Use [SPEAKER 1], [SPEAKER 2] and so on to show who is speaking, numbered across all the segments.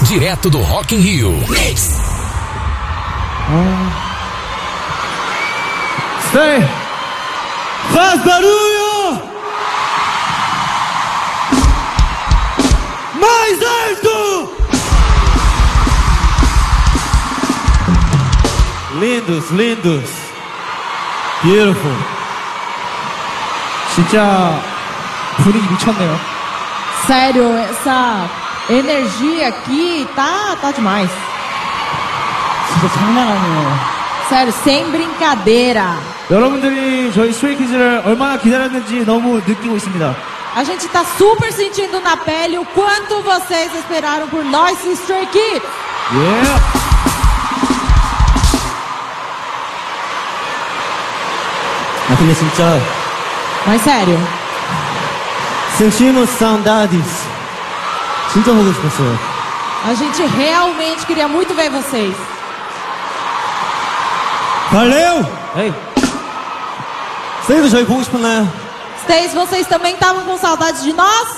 [SPEAKER 1] direto do Rock in Rio. Mix.
[SPEAKER 2] Stay. Faz barulho! Mais alto! Lindos, lindos. Beautiful. 진짜 분위기 미쳤네요.
[SPEAKER 3] Sério, essa energia aqui tá demais.
[SPEAKER 2] 진짜 장난 아니에요.
[SPEAKER 3] Sério, sem brincadeira.
[SPEAKER 2] 여러분들이 저희 스트레이키즈를 얼마나 기다렸는지 너무 느끼고 있습니다.
[SPEAKER 3] A gente tá super sentindo na pele o quanto vocês esperaram por nós, Stray Kids.
[SPEAKER 2] Yeah. 아 근데 진짜
[SPEAKER 3] Mas sério,
[SPEAKER 2] sentimos saudades. 진짜 보고 싶었어요.
[SPEAKER 3] a gente realmente queria muito ver vocês.
[SPEAKER 2] 갈래요? 에이. 스테이도 저희 보고 싶었나요?
[SPEAKER 3] Stays, vocês também estavam com saudades de nós?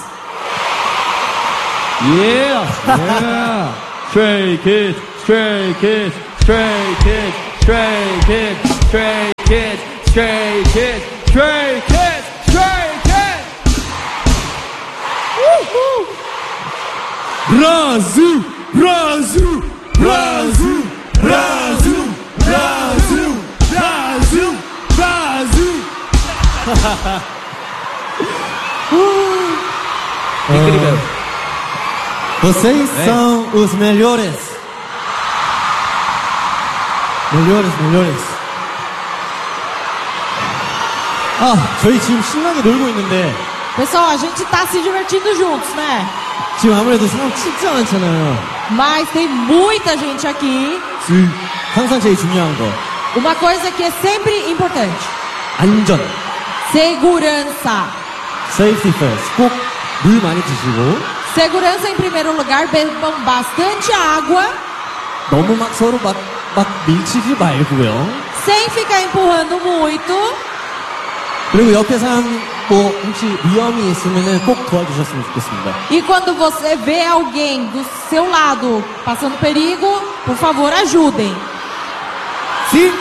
[SPEAKER 2] Yeah. Yeah. Stray Kids, Stray Kids, Stray Kids, Stray Kids, Stray Kids, Stray Kids, Stray Kids, Stray Kids. Brasil, Brasil, Brasil, Brasil, Brasil, Brasil, Brasil. Incrível. Vocês são os melhores. Melhores, melhores. 아, 저희 지금 신나게 놀고 있는데
[SPEAKER 3] Pessoal, a gente tá se divertindo juntos, né?
[SPEAKER 2] 지금 아무래도 사람 진짜 많잖아요.
[SPEAKER 3] Mas tem muita gente aqui.
[SPEAKER 2] 항상 제일 중요한 거.
[SPEAKER 3] Uma coisa que é sempre importante:
[SPEAKER 2] 안전.
[SPEAKER 3] segurança.
[SPEAKER 2] Safety first. 꼭 물 많이 드시고.
[SPEAKER 3] Segurança em primeiro lugar, bebam bastante água.
[SPEAKER 2] 너무 막 서로 막 밀치지 말고요.
[SPEAKER 3] Sem ficar empurrando muito.
[SPEAKER 2] 그리고 옆에 사람 뭐 혹시 위험이 있으면은 꼭 도와주셨으면 좋겠습니다.
[SPEAKER 3] E quando você vê alguém do seu lado passando perigo, por favor, ajudem.
[SPEAKER 2] Sim?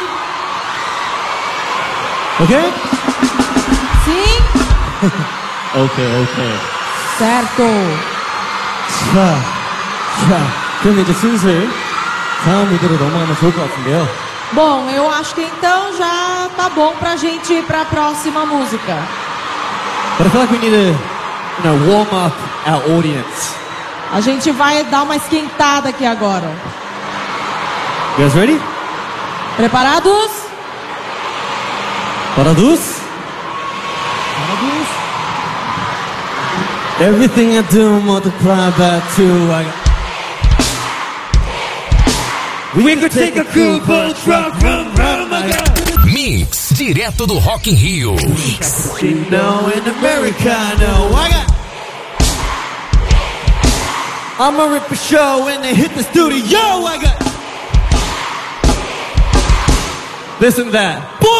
[SPEAKER 2] Ok?
[SPEAKER 3] Sim?
[SPEAKER 2] 오케이.
[SPEAKER 3] Certo.
[SPEAKER 2] 자, 그럼 이제 슬슬 다음 무대로 넘어가면 좋을 것 같은데요.
[SPEAKER 3] Bom, eu acho que então já tá bom pra gente ir pra próxima música.
[SPEAKER 2] But I feel like we need to, warm up our audience.
[SPEAKER 3] A gente vai dar uma esquentada aqui agora.
[SPEAKER 2] You guys ready?
[SPEAKER 3] Preparados?
[SPEAKER 2] Parados? Everything I do multiply by 2. We could take a cool boat from
[SPEAKER 1] Mix, direto do Rock in Rio.
[SPEAKER 2] Mix. You know, in Americano, I'ma rip a show when they hit the studio. Listen to that.